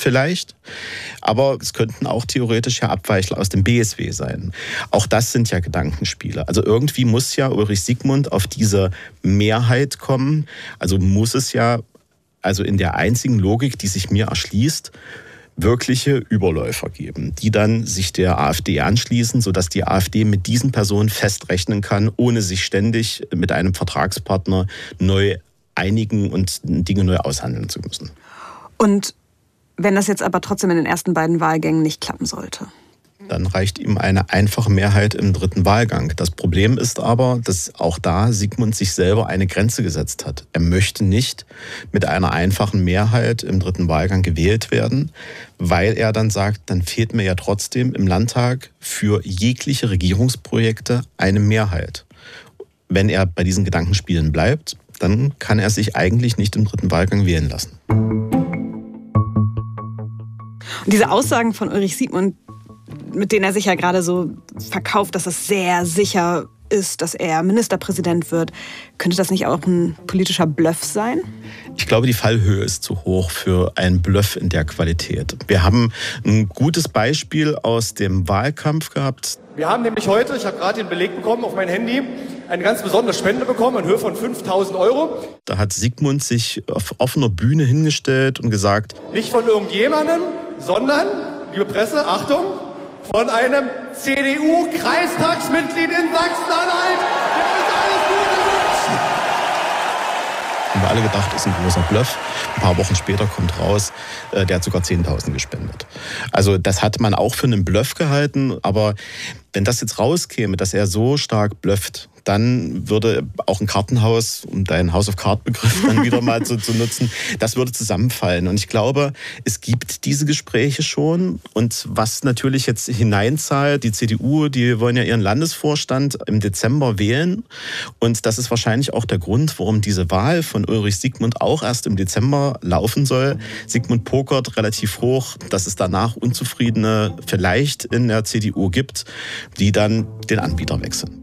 vielleicht. Aber es könnten auch theoretisch ja Abweichler aus dem BSW sein. Auch das sind ja Gedankenspiele. Also irgendwie muss ja Ulrich Siegmund auf diese Mehrheit kommen. Also muss es ja, also in der einzigen Logik, die sich mir erschließt, wirkliche Überläufer geben, die dann sich der AfD anschließen, sodass die AfD mit diesen Personen festrechnen kann, ohne sich ständig mit einem Vertragspartner neu einigen und Dinge neu aushandeln zu müssen. Und wenn das jetzt aber trotzdem in den ersten beiden Wahlgängen nicht klappen sollte? Dann reicht ihm eine einfache Mehrheit im dritten Wahlgang. Das Problem ist aber, dass auch da Siegmund sich selber eine Grenze gesetzt hat. Er möchte nicht mit einer einfachen Mehrheit im dritten Wahlgang gewählt werden, weil er dann sagt, dann fehlt mir ja trotzdem im Landtag für jegliche Regierungsprojekte eine Mehrheit. Wenn er bei diesen Gedankenspielen bleibt, dann kann er sich eigentlich nicht im dritten Wahlgang wählen lassen. Und diese Aussagen von Ulrich Siegmund, mit denen er sich ja gerade so verkauft, dass es sehr sicher ist, dass er Ministerpräsident wird, könnte das nicht auch ein politischer Bluff sein? Ich glaube, die Fallhöhe ist zu hoch für einen Bluff in der Qualität. Wir haben ein gutes Beispiel aus dem Wahlkampf gehabt. Wir haben nämlich heute, ich habe gerade den Beleg bekommen auf mein Handy, eine ganz besondere Spende bekommen in Höhe von 5.000 €. Da hat Siegmund sich auf offener Bühne hingestellt und gesagt, nicht von irgendjemandem, sondern, liebe Presse, Achtung, von einem CDU-Kreistagsmitglied in Sachsen-Anhalt, der uns alles Gute wünscht. Haben wir alle gedacht, ist ein großer Bluff. Ein paar Wochen später kommt raus, der hat sogar 10.000 gespendet. Also das hat man auch für einen Bluff gehalten, aber wenn das jetzt rauskäme, dass er so stark blufft, dann würde auch ein Kartenhaus, um deinen House-of-Card-Begriff dann wieder mal zu nutzen, das würde zusammenfallen. Und ich glaube, es gibt diese Gespräche schon. Und was natürlich jetzt hineinzahlt, die CDU, die wollen ja ihren Landesvorstand im Dezember wählen. Und das ist wahrscheinlich auch der Grund, warum diese Wahl von Ulrich Siegmund auch erst im Dezember laufen soll. Siegmund pokert relativ hoch, dass es danach Unzufriedene vielleicht in der CDU gibt, die dann den Anbieter wechseln.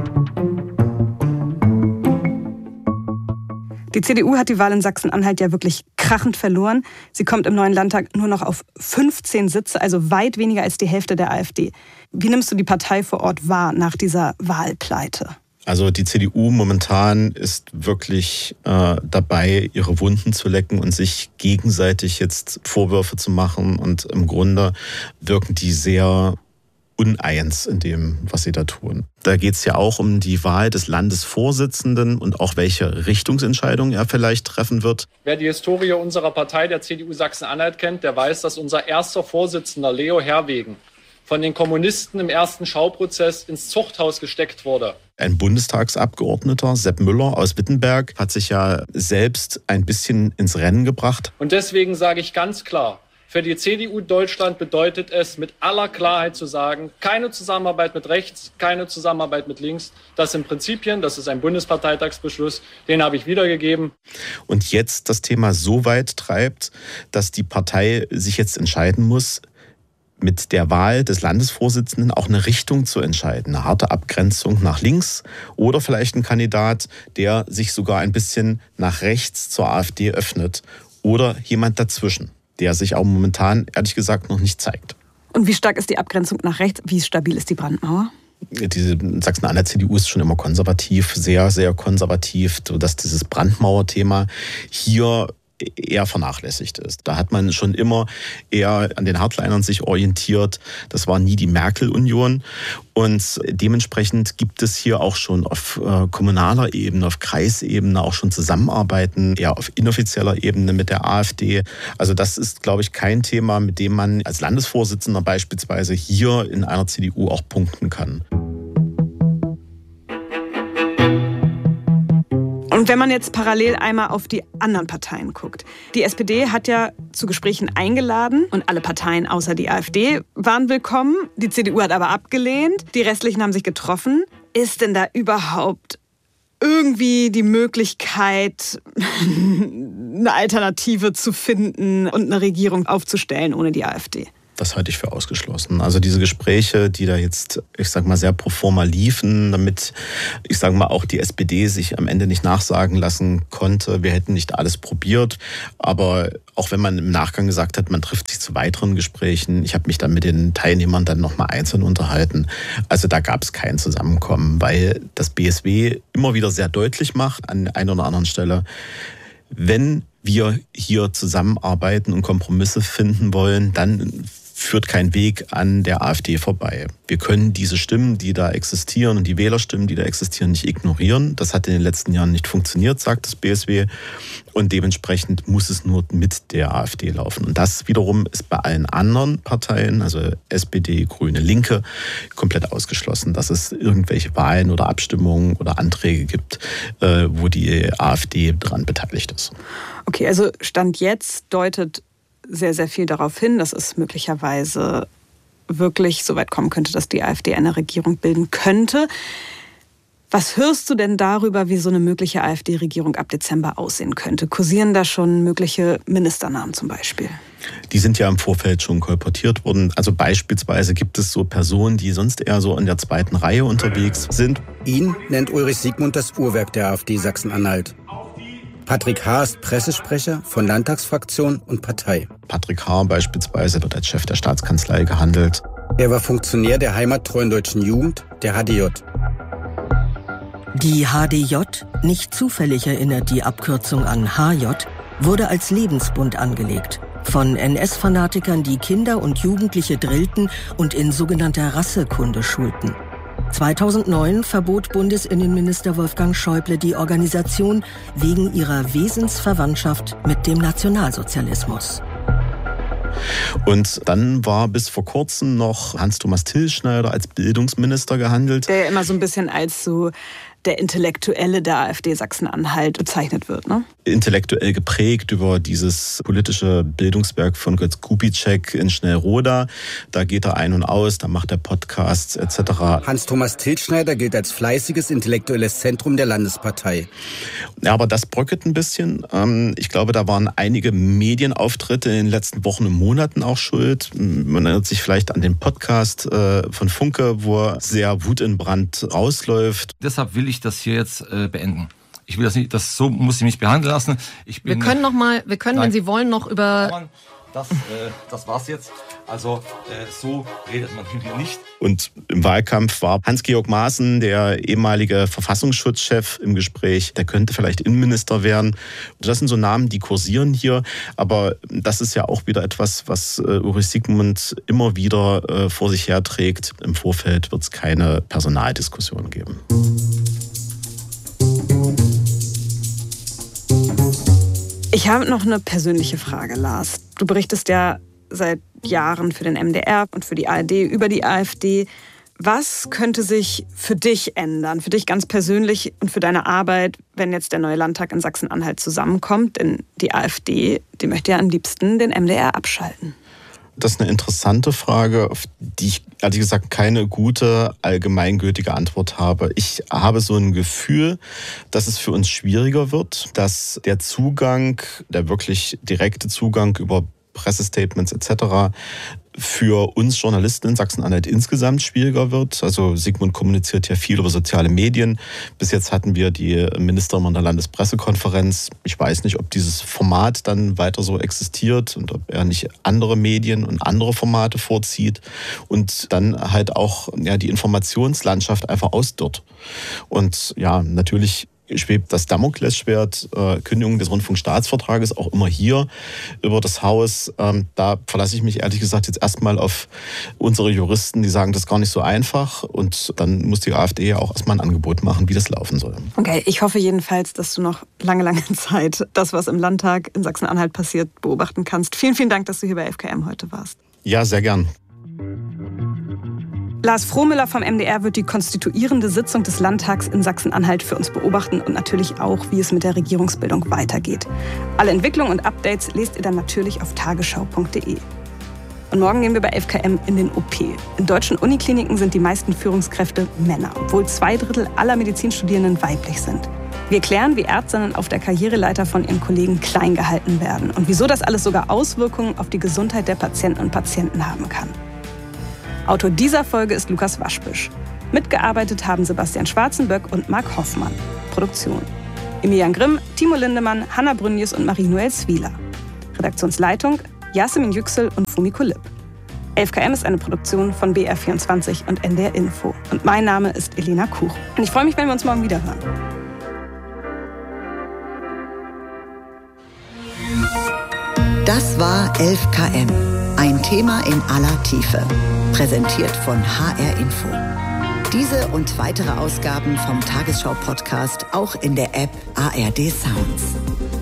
Die CDU hat die Wahl in Sachsen-Anhalt ja wirklich krachend verloren. Sie kommt im neuen Landtag nur noch auf 15 Sitze, also weit weniger als die Hälfte der AfD. Wie nimmst du die Partei vor Ort wahr nach dieser Wahlpleite? Also die CDU momentan ist wirklich dabei, ihre Wunden zu lecken und sich gegenseitig jetzt Vorwürfe zu machen. Und im Grunde wirken die sehr uneins in dem, was sie da tun. Da geht es ja auch um die Wahl des Landesvorsitzenden und auch welche Richtungsentscheidung er vielleicht treffen wird. Wer die Historie unserer Partei, der CDU Sachsen-Anhalt, kennt, der weiß, dass unser erster Vorsitzender, Leo Herwegen, von den Kommunisten im ersten Schauprozess ins Zuchthaus gesteckt wurde. Ein Bundestagsabgeordneter, Sepp Müller aus Wittenberg, hat sich ja selbst ein bisschen ins Rennen gebracht. Und deswegen sage ich ganz klar, für die CDU Deutschland bedeutet es mit aller Klarheit zu sagen, keine Zusammenarbeit mit rechts, keine Zusammenarbeit mit links. Das sind Prinzipien, das ist ein Bundesparteitagsbeschluss, den habe ich wiedergegeben. Und jetzt das Thema so weit treibt, dass die Partei sich jetzt entscheiden muss, mit der Wahl des Landesvorsitzenden auch eine Richtung zu entscheiden. Eine harte Abgrenzung nach links oder vielleicht ein Kandidat, der sich sogar ein bisschen nach rechts zur AfD öffnet oder jemand dazwischen, der sich auch momentan, ehrlich gesagt, noch nicht zeigt. Und wie stark ist die Abgrenzung nach rechts? Wie stabil ist die Brandmauer? Diese Sachsen-Anhalt-CDU ist schon immer konservativ, sehr, sehr konservativ, sodass dieses Brandmauer-Thema hier eher vernachlässigt ist. Da hat man schon immer eher an den Hardlinern sich orientiert. Das war nie die Merkel-Union. Und dementsprechend gibt es hier auch schon auf kommunaler Ebene, auf Kreisebene auch schon Zusammenarbeiten, eher auf inoffizieller Ebene mit der AfD. Also das ist, glaube ich, kein Thema, mit dem man als Landesvorsitzender beispielsweise hier in einer CDU auch punkten kann. Und wenn man jetzt parallel einmal auf die anderen Parteien guckt. Die SPD hat ja zu Gesprächen eingeladen und alle Parteien außer die AfD waren willkommen. Die CDU hat aber abgelehnt. Die restlichen haben sich getroffen. Ist denn da überhaupt irgendwie die Möglichkeit, eine Alternative zu finden und eine Regierung aufzustellen ohne die AfD? Das halte ich für ausgeschlossen. Also diese Gespräche, die da jetzt, ich sag mal, sehr pro forma liefen, damit, ich sag mal, auch die SPD sich am Ende nicht nachsagen lassen konnte, wir hätten nicht alles probiert. Aber auch wenn man im Nachgang gesagt hat, man trifft sich zu weiteren Gesprächen, ich habe mich dann mit den Teilnehmern dann nochmal einzeln unterhalten. Also da gab es kein Zusammenkommen, weil das BSW immer wieder sehr deutlich macht an einer oder anderen Stelle, wenn wir hier zusammenarbeiten und Kompromisse finden wollen, dann führt kein Weg an der AfD vorbei. Wir können diese Stimmen, die da existieren und die Wählerstimmen, die da existieren, nicht ignorieren. Das hat in den letzten Jahren nicht funktioniert, sagt das BSW. Und dementsprechend muss es nur mit der AfD laufen. Und das wiederum ist bei allen anderen Parteien, also SPD, Grüne, Linke, komplett ausgeschlossen, dass es irgendwelche Wahlen oder Abstimmungen oder Anträge gibt, wo die AfD daran beteiligt ist. Okay, also Stand jetzt deutet sehr, sehr viel darauf hin, dass es möglicherweise wirklich so weit kommen könnte, dass die AfD eine Regierung bilden könnte. Was hörst du denn darüber, wie so eine mögliche AfD-Regierung ab Dezember aussehen könnte? Kursieren da schon mögliche Ministernamen zum Beispiel? Die sind ja im Vorfeld schon kolportiert worden. Also beispielsweise gibt es so Personen, die sonst eher so in der zweiten Reihe unterwegs sind. Ihn nennt Ulrich Siegmund das Uhrwerk der AfD Sachsen-Anhalt. Patrick Haar ist Pressesprecher von Landtagsfraktion und Partei. Patrick Haar beispielsweise wird als Chef der Staatskanzlei gehandelt. Er war Funktionär der heimattreuen Deutschen Jugend, der HDJ. Die HDJ, nicht zufällig erinnert die Abkürzung an HJ, wurde als Lebensbund angelegt. Von NS-Fanatikern, die Kinder und Jugendliche drillten und in sogenannter Rassekunde schulten. 2009 verbot Bundesinnenminister Wolfgang Schäuble die Organisation wegen ihrer Wesensverwandtschaft mit dem Nationalsozialismus. Und dann war bis vor kurzem noch Hans-Thomas Tilschneider als Bildungsminister gehandelt. Der ja immer so ein bisschen als so der Intellektuelle der AfD Sachsen-Anhalt bezeichnet wird, ne? Intellektuell geprägt über dieses politische Bildungswerk von Götz Kubitschek in Schnellroda. Da geht er ein und aus, da macht er Podcasts etc. Hans-Thomas Tilschneider gilt als fleißiges intellektuelles Zentrum der Landespartei. Ja, aber das bröckelt ein bisschen. Ich glaube, da waren einige Medienauftritte in den letzten Wochen und Monaten auch schuld. Man erinnert sich vielleicht an den Podcast von Funke, wo er sehr wutentbrannt rausläuft. Deshalb will ich das hier jetzt beenden. Ich will das nicht, so muss ich mich behandeln lassen. Wir können, wenn Sie wollen, noch über... Das war's jetzt. Also so redet man hier nicht. Und im Wahlkampf war Hans-Georg Maaßen, der ehemalige Verfassungsschutzchef, im Gespräch. Der könnte vielleicht Innenminister werden. Das sind so Namen, die kursieren hier. Aber das ist ja auch wieder etwas, was Ulrich Siegmund immer wieder vor sich herträgt. Im Vorfeld wird es keine Personaldiskussion geben. Ich habe noch eine persönliche Frage, Lars. Du berichtest ja seit Jahren für den MDR und für die ARD über die AfD. Was könnte sich für dich ändern, für dich ganz persönlich und für deine Arbeit, wenn jetzt der neue Landtag in Sachsen-Anhalt zusammenkommt? Denn die AfD, die möchte ja am liebsten den MDR abschalten. Das ist eine interessante Frage, auf die ich ehrlich gesagt keine gute, allgemeingültige Antwort habe. Ich habe so ein Gefühl, dass es für uns schwieriger wird, dass der Zugang, der wirklich direkte Zugang über Pressestatements etc. für uns Journalisten in Sachsen-Anhalt insgesamt schwieriger wird. Also Siegmund kommuniziert ja viel über soziale Medien. Bis jetzt hatten wir die Ministerin der Landespressekonferenz. Ich weiß nicht, ob dieses Format dann weiter so existiert und ob er nicht andere Medien und andere Formate vorzieht und dann halt auch die Informationslandschaft einfach ausdörrt. Und ja, natürlich schwebt das Damoklesschwert, Kündigung des Rundfunkstaatsvertrages auch immer hier über das Haus. Da verlasse ich mich ehrlich gesagt jetzt erstmal auf unsere Juristen, die sagen, das ist gar nicht so einfach. Und dann muss die AfD ja auch erstmal ein Angebot machen, wie das laufen soll. Okay, ich hoffe jedenfalls, dass du noch lange Zeit das, was im Landtag in Sachsen-Anhalt passiert, beobachten kannst. Vielen, vielen Dank, dass du hier bei FKM heute warst. Ja, sehr gern. Lars Frohmüller vom MDR wird die konstituierende Sitzung des Landtags in Sachsen-Anhalt für uns beobachten und natürlich auch, wie es mit der Regierungsbildung weitergeht. Alle Entwicklungen und Updates lest ihr dann natürlich auf tagesschau.de. Und morgen gehen wir bei FKM in den OP. In deutschen Unikliniken sind die meisten Führungskräfte Männer, obwohl 2/3 aller Medizinstudierenden weiblich sind. Wir klären, wie Ärztinnen auf der Karriereleiter von ihren Kollegen klein gehalten werden und wieso das alles sogar Auswirkungen auf die Gesundheit der Patientinnen und Patienten haben kann. Autor dieser Folge ist Lukas Waschbüsch. Mitgearbeitet haben Sebastian Schwarzenböck und Marc Hoffmann. Produktion: Emilian Grimm, Timo Lindemann, Hanna Brünjes und Marie-Noël Zwieler. Redaktionsleitung: Yasemin Yüksel und Fumiko Lipp. 11KM ist eine Produktion von BR24 und NDR Info. Und mein Name ist Elena Kuch. Und ich freue mich, wenn wir uns morgen wieder hören. Das war 11KM. Ein Thema in aller Tiefe. Präsentiert von HR Info. Diese und weitere Ausgaben vom Tagesschau-Podcast auch in der App ARD Sounds.